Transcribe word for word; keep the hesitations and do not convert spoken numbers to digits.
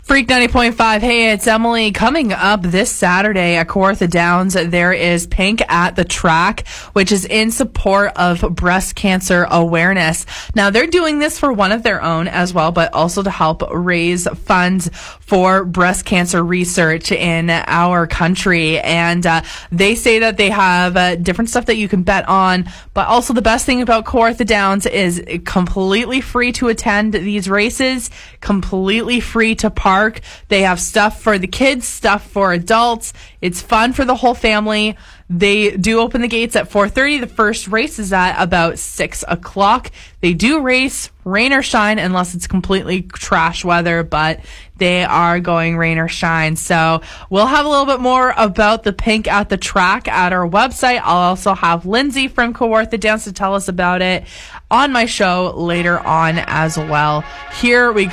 Freak ninety point five. Hey, it's Emily. Coming up this Saturday at Kawartha Downs, there is Pink at the Track, which is in support of breast cancer awareness. Now, they're doing this for one of their own as well, but also to help raise funds for breast cancer research in our country. And uh, they say that they have uh, different stuff that you can bet on, but also the best thing about Kawartha Downs is completely free to attend these races, completely free to park. They have stuff for the kids, stuff for adults. It's fun for the whole family. They do open the gates at four thirty. The first race is at about six o'clock. They do race rain or shine unless it's completely trash weather, but they are going rain or shine. So we'll have a little bit more about the Pink at the Track at our website. I'll also have Lindsay from Kawartha Downs to tell us about it on my show later on as well. Here we